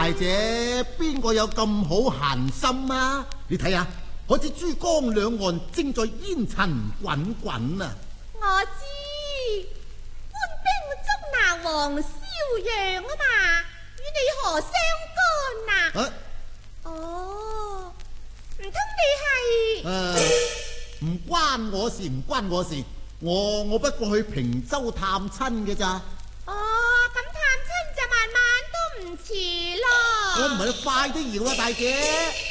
大姐，邊個有咁好閒心啊？你睇下，好似珠江兩岸正在煙塵滾滾啊！ 我知，官兵捉拿黃蕭陽啊嘛，與你何相干啊？哦，唔通你係？ 唔關我事，唔關我事。我不過去平洲探親嘅咋。 哦，咁探親就慢慢都唔遲咯。 我唔係快啲搖啊，大姐。